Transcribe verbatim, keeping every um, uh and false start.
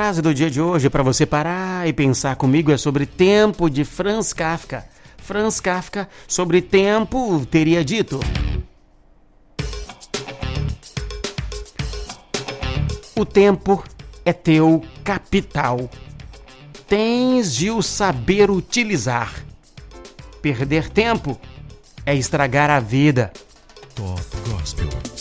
frase do dia de hoje para você parar e pensar comigo é sobre tempo, de Franz Kafka. Franz Kafka, sobre tempo, teria dito: o tempo é teu capital. Tens de o saber utilizar. Perder tempo é estragar a vida. Top Gospel.